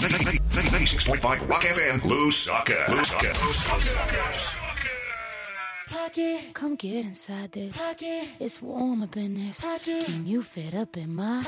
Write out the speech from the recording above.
96.5 Rock FM, Lusaka. Come get inside this. It's warm up in this. Can you fit up in my